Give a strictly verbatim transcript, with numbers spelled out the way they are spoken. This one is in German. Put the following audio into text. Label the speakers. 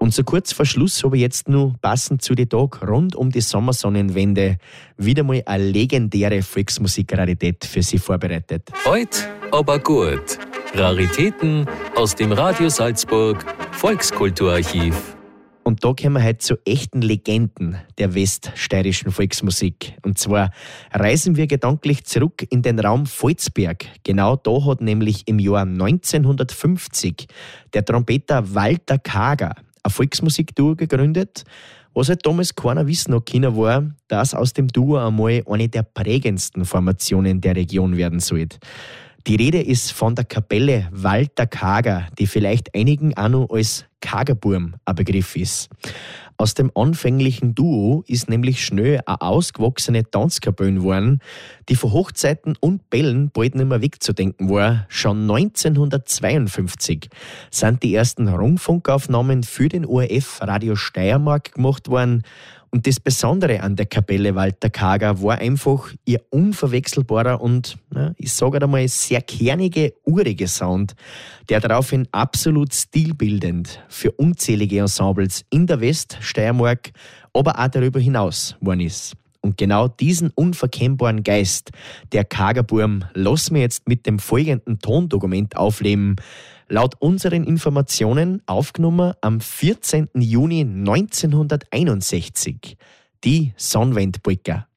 Speaker 1: Und so kurz vor Schluss habe ich jetzt nur passend zu den Tag rund um die Sommersonnenwende wieder mal eine legendäre Volksmusik-Rarität für Sie vorbereitet.
Speaker 2: Heute aber gut. Raritäten aus dem Radio Salzburg Volkskulturarchiv.
Speaker 1: Und da kommen wir heute zu echten Legenden der weststeirischen Volksmusik. Und zwar reisen wir gedanklich zurück in den Raum Volzberg. Genau da hat nämlich im Jahr neunzehnhundertfünfzig der Trompeter Walter Kager ein Volksmusikduo gegründet, was halt damals keiner wissen noch können war, dass aus dem Duo einmal eine der prägendsten Formationen der Region werden sollte. Die Rede ist von der Kapelle Walter Kager, die vielleicht einigen auch noch als Kagerburm ein Begriff ist. Aus dem anfänglichen Duo ist nämlich schnell eine ausgewachsene Tanzkapelle geworden, die von Hochzeiten und Bällen bald nicht mehr wegzudenken war. Schon neunzehnhundertzweiundfünfzig sind die ersten Rundfunkaufnahmen für den O R F Radio Steiermark gemacht worden. Und das Besondere an der Kapelle Walter Kager war einfach ihr unverwechselbarer und, na, ich sage einmal, sehr kernige, urige Sound, der daraufhin absolut stilbildend für unzählige Ensembles in der Weststeiermark, aber auch darüber hinaus geworden ist. Und genau diesen unverkennbaren Geist der Kagerburm lassen wir jetzt mit dem folgenden Tondokument aufleben. Laut unseren Informationen aufgenommen am vierzehnten Juni neunzehnhunderteinundsechzig. Die Sonnwendpolka.